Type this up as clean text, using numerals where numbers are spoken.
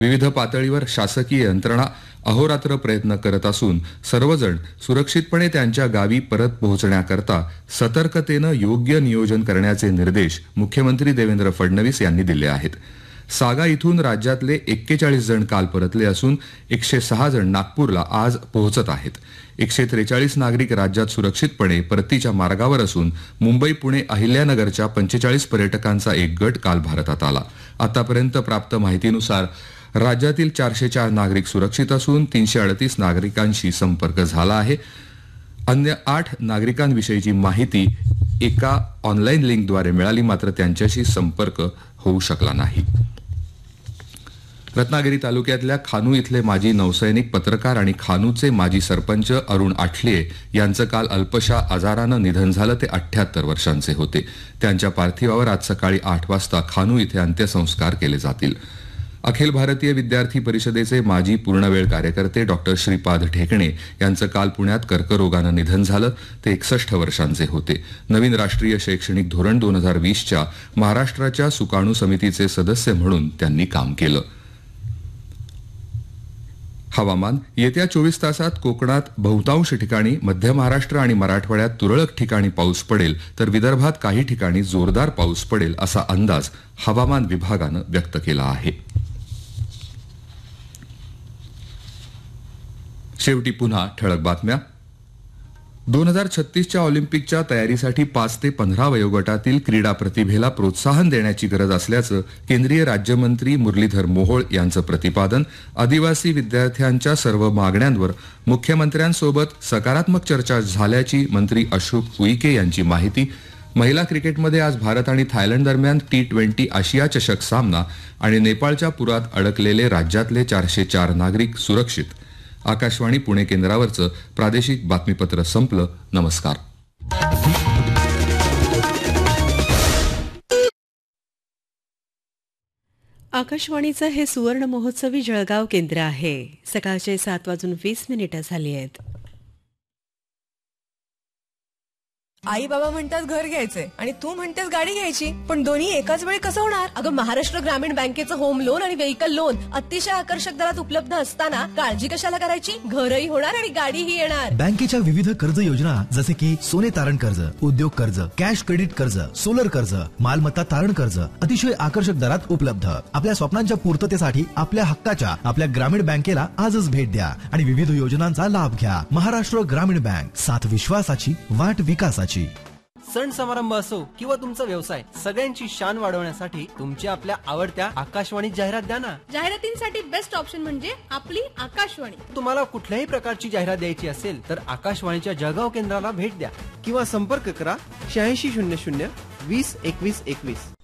विविध पातळीवर शासकीय यंत्रणा अहोरात्र प्रयत्न करत असून सर्वजण सुरक्षितपणे त्यांच्या गावी परत पोहोचण्याकरता सतर्कतेनं योग्य नियोजन करण्याचे निर्देश मुख्यमंत्री देवेंद्र फडणवीस यांनी दिले आहेत. सागा इथून राज्यातले 41 जण काल परतले असून 106 जण नागपूरला आज पोहोचत आहेत. 143 नागरिक राज्यात सुरक्षितपणे परतीच्या मार्गावर असून मुंबई पुणे अहिल्यानगरच्या 45 पर्यटकांचा एक गट काल भारतात आला. आतापर्यंत प्राप्त माहितीनुसार राज्यातील 404 नागरिक सुरक्षित असून 338 नागरिकांशी संपर्क झाला आहे. अन्य 8 नागरिकांविषयीची माहिती एका ऑनलाईन लिंकद्वारे मिळाली, मात्र त्यांच्याशी संपर्क होऊ शकला नाही. रत्नागिरी तालुक्यातल्या खानू इथले माजी नौसैनिक, पत्रकार आणि खानूचे माजी सरपंच अरुण आठले यांचं काल अल्पशा आजारानं निधन झालं. ते 78 वर्षांचे होते. त्यांच्या पार्थिवावर आज सकाळी 8 वाजता खानू इथे अंत्यसंस्कार केले जातील. अखिल भारतीय विद्यार्थी परिषदेचे माजी पूर्णवेळ कार्यकर्ते डॉक्टर श्रीपाद ढेकणे यांचं काल पुण्यात कर्करोगानं निधन झालं. ते 61 वर्षांचे होते. नवीन राष्ट्रीय शैक्षणिक धोरण 2020च्या महाराष्ट्राच्या सुकाणू समितीचे सदस्य म्हणून त्यांनी काम केलं. हवामान. येत्या 24 तासात कोकणात बहुतांश ठिकाणी, मध्य महाराष्ट्र आणि मराठवाड्यात तुरळक ठिकाणी पाऊस पडेल तर विदर्भात काही ठिकाणी जोरदार पाऊस पडेल असा अंदाज हवामान विभागानं व्यक्त केला आहे. शेवटी पुन्हा ठळक बातम्या. 2036च्या ऑलिम्पिकच्या तयारीसाठी 5 ते 15 वयोगटातील क्रीडा प्रतिभेला प्रोत्साहन देण्याची गरज असल्याचं केंद्रीय राज्यमंत्री मुरलीधर मोहोळ यांचं प्रतिपादन. आदिवासी विद्यार्थ्यांच्या सर्व मागण्यांवर मुख्यमंत्र्यांसोबत सकारात्मक चर्चा झाल्याची मंत्री अशोक उईके यांची माहिती. महिला क्रिकेटमध्ये आज भारत आणि थायलंड दरम्यान T20 आशिया चषक सामना आणि नेपाळच्या पुरात अडकलेले राज्यातले 404 नागरिक सुरक्षित. आकाशवाणी पुणे केंद्रावरचं प्रादेशिक बातमीपत्र संपलं. नमस्कार. आकाशवाणीचं हे सुवर्ण महोत्सवी जळगाव केंद्र आहे. सकाळचे 7:20 झाली आहेत. आई बाबा म्हणतात घर घ्यायचंय आणि तू म्हणतेस गाडी घ्यायची, पण दोन्ही एकाच वेळी कसं होणार? अगं, महाराष्ट्र ग्रामीण बँकेचं होम लोन आणि व्हेइकल लोन अतिशय आकर्षक दरात उपलब्ध असताना काळजी कशाला करायची? घरही होणार आणि गाडीही येणार. बँकेच्या विविध कर्ज योजना जसे की सोने तारण कर्ज, उद्योग कर्ज, कॅश क्रेडिट कर्ज, सोलर कर्ज, मालमत्ता तारण कर्ज अतिशय आकर्षक दरात उपलब्ध. आपल्या स्वप्नांच्या पूर्ततेसाठी आपल्या हक्काच्या आपल्या ग्रामीण बँकेला आजच भेट द्या आणि विविध योजनांचा लाभ घ्या. महाराष्ट्र ग्रामीण बँक, साथ विश्वासाची, वाट विकासाची. सण समारंभ असो किंवा तुमचा व्यवसाय, सगळ्यांची शान वाढवण्यासाठी तुमच्या आपल्या आवडत्या आकाशवाणी जाहिरात द्या ना. जाहिरातींसाठी बेस्ट ऑप्शन म्हणजे आपली आकाशवाणी. तुम्हाला कुठल्याही प्रकारची जाहिरात द्यायची असेल तर आकाशवाणीच्या जळगाव केंद्राला भेट द्या किंवा संपर्क करा 8600 20 21 21.